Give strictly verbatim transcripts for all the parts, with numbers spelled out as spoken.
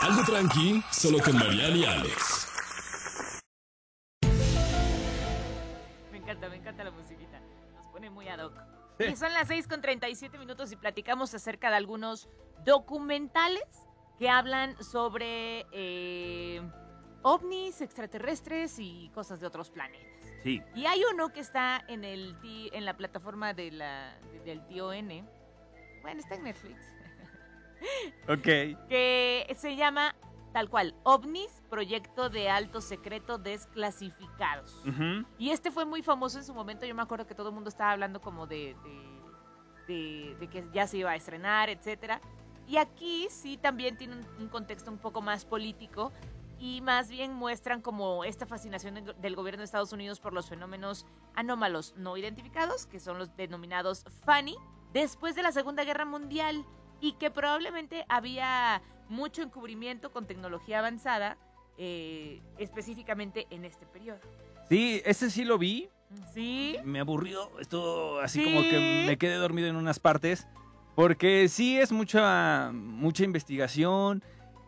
Algo tranqui, solo con Mariana y Alex. Me encanta, me encanta la musiquita. Nos pone muy ad hoc. Sí. Y son las seis con treinta y siete minutos y platicamos acerca de algunos documentales que hablan sobre eh, ovnis, extraterrestres y cosas de otros planetas. Sí. Y hay uno que está en el en la plataforma de la, del Tío N. Bueno, está en Netflix. Ok. Que se llama, tal cual, OVNIS, Proyecto de Alto Secreto Desclasificados. Uh-huh. Y este fue muy famoso en su momento. Yo me acuerdo que todo el mundo estaba hablando como de, de, de, de que ya se iba a estrenar, etcétera. Y aquí sí también tiene un, un contexto un poco más político y más bien muestran como esta fascinación de, del gobierno de Estados Unidos por los fenómenos anómalos no identificados, que son los denominados FANI, después de la Segunda Guerra Mundial, y que probablemente había mucho encubrimiento con tecnología avanzada, eh, específicamente en este periodo. Sí, ese sí lo vi. Sí. Me aburrió, esto así ¿Sí? como que me quedé dormido en unas partes, porque sí es mucha, mucha investigación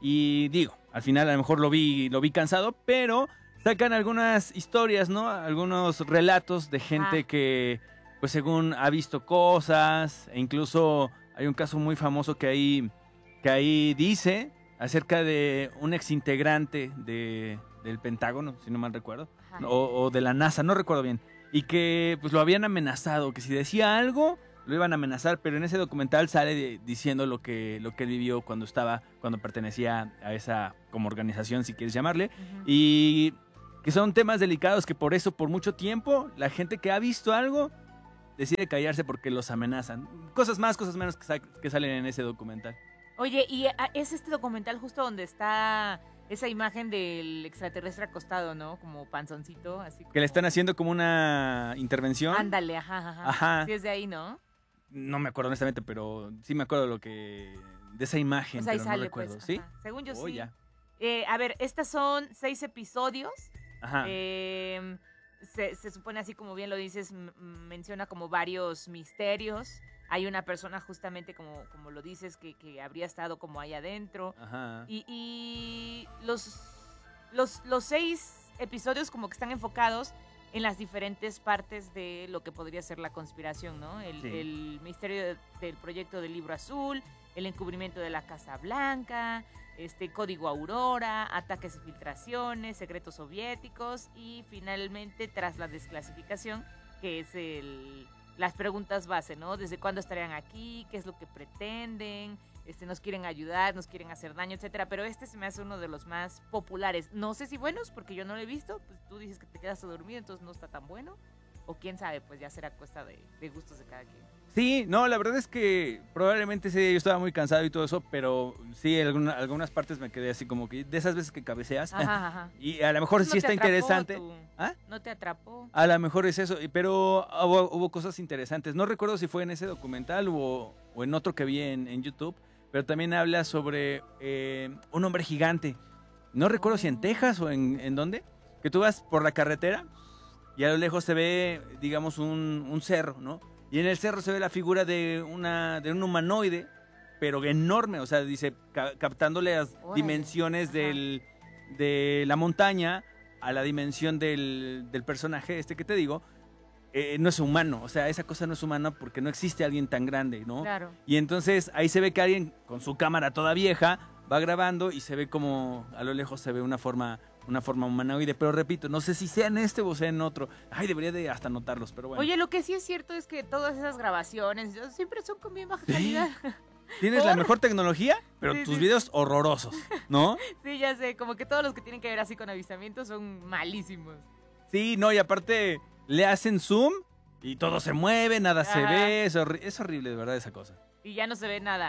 y digo, al final a lo mejor lo vi, lo vi cansado, pero sacan algunas historias, ¿no? Algunos relatos de gente ah. que, pues según ha visto cosas, e incluso hay un caso muy famoso que ahí, que ahí dice acerca de un exintegrante de, del Pentágono, si no mal recuerdo, o, o de la NASA, no recuerdo bien, y que pues lo habían amenazado, que si decía algo lo iban a amenazar, pero en ese documental sale de, diciendo lo que, lo que él vivió cuando estaba, cuando pertenecía a esa como organización, si quieres llamarle, uh-huh. Y que son temas delicados que por eso, por mucho tiempo, la gente que ha visto algo decide callarse porque los amenazan. Cosas más, cosas menos que, sa- que salen en ese documental. Oye, y es este documental justo donde está esa imagen del extraterrestre acostado, ¿no? Como panzoncito, así como... Que le están haciendo como una intervención. Ándale, ajá, ajá. Ajá. Sí, es de ahí, ¿no? No me acuerdo honestamente, pero sí me acuerdo lo que de esa imagen, pues ahí pero sale, no recuerdo, pues, ¿sí? Según yo oh, sí. Ya. Eh, a ver, estas son seis episodios. Ajá. Eh, se, se supone, así como bien lo dices, m- menciona como varios misterios. Hay una persona justamente como, como lo dices que, que habría estado como ahí adentro. Ajá. Y, y los, los, los seis episodios como que están enfocados en las diferentes partes de lo que podría ser la conspiración, ¿no? El, sí. el misterio de, del proyecto del Libro Azul, el encubrimiento de la Casa Blanca, este Código Aurora, ataques y filtraciones, secretos soviéticos y finalmente tras la desclasificación, que es el, las preguntas base, ¿no? ¿Desde cuándo estarían aquí? ¿Qué es lo que pretenden? Este, nos quieren ayudar, nos quieren hacer daño, etcétera. Pero este se me hace uno de los más populares. No sé si buenos, porque yo no lo he visto. Pues tú dices que te quedas a dormir, entonces no está tan bueno. O quién sabe, pues ya será cuesta de, de gustos de cada quien. Sí, no, la verdad es que probablemente ese día yo estaba muy cansado y todo eso, pero sí, alguna, algunas partes me quedé así como que de esas veces que cabeceas. Ajá, ajá. Y a lo mejor pues sí no está atrapó, interesante. Tú. ¿Ah? No te atrapó. A lo mejor es eso, pero hubo, hubo cosas interesantes. No recuerdo si fue en ese documental o, o en otro que vi en, en YouTube, pero también habla sobre eh, un hombre gigante. No recuerdo oh. si en Texas o en, en dónde, que tú vas por la carretera y a lo lejos se ve, digamos, un, un cerro, ¿no? Y en el cerro se ve la figura de una de un humanoide, pero enorme, o sea, dice, ca- captándole las Órale. dimensiones del, de la montaña a la dimensión del, del personaje este que te digo, eh, no es humano, o sea, esa cosa no es humana porque no existe alguien tan grande, ¿no? Claro. Y entonces ahí se ve que alguien con su cámara toda vieja va grabando y se ve como a lo lejos se ve una forma... una forma humanoide, pero repito, no sé si sea en este o sea en otro. Ay, debería de hasta anotarlos, pero bueno. Oye, lo que sí es cierto es que todas esas grabaciones siempre son con bien baja calidad. Tienes ¿Por? la mejor tecnología, pero sí, tus sí. videos horrorosos, ¿no? Sí, ya sé, como que todos los que tienen que ver así con avistamientos son malísimos. Sí, no, y aparte le hacen zoom y todo se mueve, nada Ajá. se ve, es, horri- es horrible de verdad esa cosa. Y ya no se ve nada.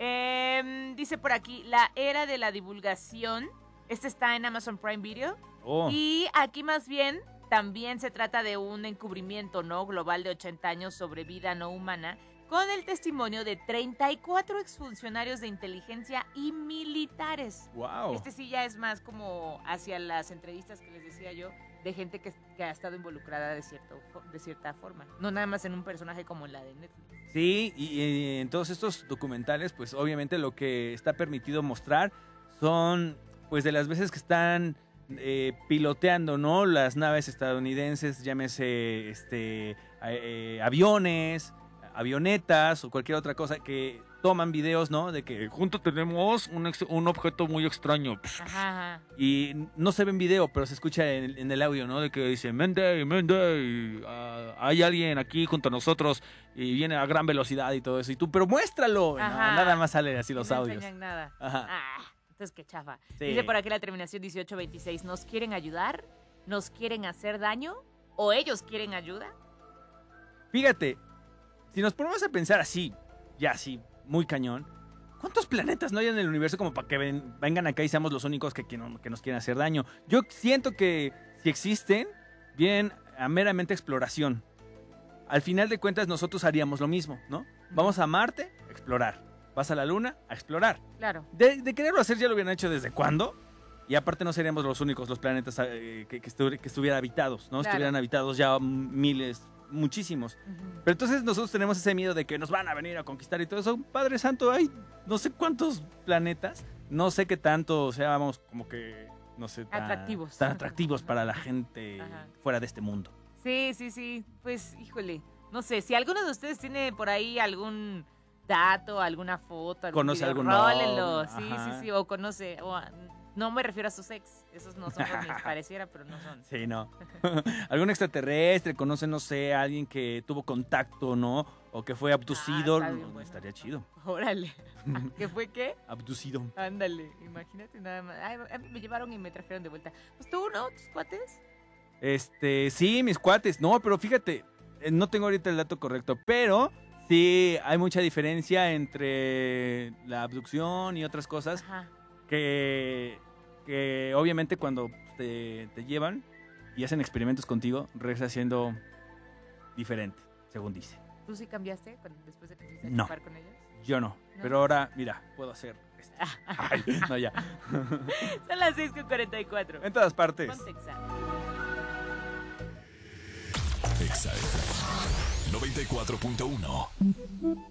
Eh, dice por aquí, la era de la divulgación. Este está en Amazon Prime Video. Oh. Y aquí más bien también se trata de un encubrimiento, ¿no? global de ochenta años sobre vida no humana, con el testimonio de treinta y cuatro exfuncionarios de inteligencia y militares. Wow. Este sí ya es más como hacia las entrevistas que les decía yo, de gente que, que ha estado involucrada de, cierto, de cierta forma. No nada más en un personaje como la de Netflix. Sí, y, y en todos estos documentales, pues obviamente lo que está permitido mostrar son pues de las veces que están eh, piloteando, ¿no? Las naves estadounidenses, llámese este, eh, aviones, avionetas o cualquier otra cosa que toman videos, ¿no? De que juntos tenemos un, ex- un objeto muy extraño. Ajá, ajá. Y no se ve en video, pero se escucha en, el- en el audio, ¿no? De que dice, Mayday, Mayday, uh, hay alguien aquí junto a nosotros y viene a gran velocidad y todo eso. Y tú, pero muéstralo. No, Ajá. nada más salen así los no audios. enseñan nada. Ajá. Ah, entonces qué chafa. Sí. Dice por aquí la terminación dieciocho veintiséis. ¿Nos quieren ayudar? ¿Nos quieren hacer daño? ¿O ellos quieren ayuda? Fíjate, si nos ponemos a pensar así, ya así, muy cañón, ¿cuántos planetas no hay en el universo como para que ven- vengan acá y seamos los únicos que, que no- que nos quieren hacer daño? Yo siento que si existen, vienen a meramente exploración. Al final de cuentas nosotros haríamos lo mismo, ¿no? Vamos a Marte, a explorar. Vas a la Luna, a explorar. Claro. De, de quererlo hacer ya lo hubieran hecho desde cuándo. Y aparte no seríamos los únicos los planetas eh, que, que, estu- que estuvieran habitados, ¿no? Claro. Estuvieran habitados ya mm, miles, muchísimos. Ujú. Pero entonces nosotros tenemos ese miedo de que nos van a venir a conquistar y todo eso. Padre Santo, hay no sé cuántos planetas. No sé qué tanto seamos como que, no sé, tan Atractivos. tan atractivos para la gente Ajá. fuera de este mundo. Sí, sí, sí. Pues, híjole. No sé, si alguno de ustedes tiene por ahí algún dato, alguna foto, algún Conoce video, algún rólenlo. novio, Sí, ajá. sí, sí. O conoce. O, a- no me refiero a sus ex. Esos no son los mis pareciera, pero no son. Sí, no. Algún extraterrestre, conoce, no sé, a alguien que tuvo contacto, ¿no? O que fue abducido. está bien No, no, bueno. estaría chido. Órale. ¿Qué fue qué? Abducido. Ándale, imagínate nada más. Ay, a mí me llevaron y me trajeron de vuelta. Pues tú, ¿no? ¿Tus cuates? Este, sí, mis cuates. No, pero fíjate, eh, no tengo ahorita el dato correcto, pero sí hay mucha diferencia entre la abducción y otras cosas Ajá. que, que obviamente cuando te, te llevan y hacen experimentos contigo, regresa siendo diferente, según dice. ¿Tú sí cambiaste cuando- después de que fuiste a No. chupar con ellos? Yo no, ¿No? pero ahora, mira, puedo hacer esto. Ay, no, ya. Son las seis con cuarenta y cuatro. En todas partes. Ponte Exa. Exa F M noventa y cuatro punto uno.